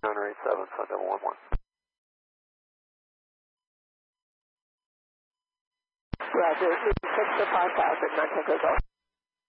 987, 5111. Roger, 6 to 5000, 9 Tango Golf.